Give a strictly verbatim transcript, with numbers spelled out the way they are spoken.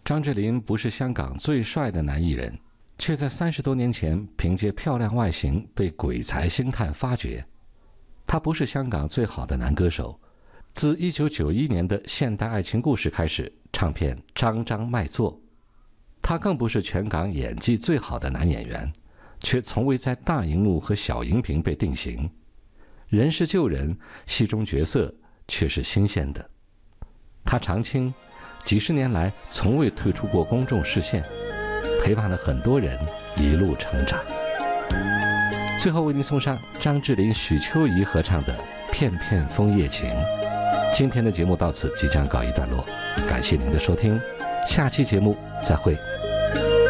张智霖不是香港最帅的男艺人，却在三十多年前凭借漂亮外形被鬼才星探发掘。他不是香港最好的男歌手，自一九九一年的现代爱情故事开始，唱片张张卖座。他更不是全港演技最好的男演员，却从未在大荧幕和小荧屏被定型。人是旧人，戏中角色却是新鲜的。他常青几十年来从未退出过公众视线，陪伴了很多人一路成长。最后为您送上张智霖、许秋怡合唱的《片片枫叶情》。今天的节目到此即将告一段落，感谢您的收听，下期节目再会。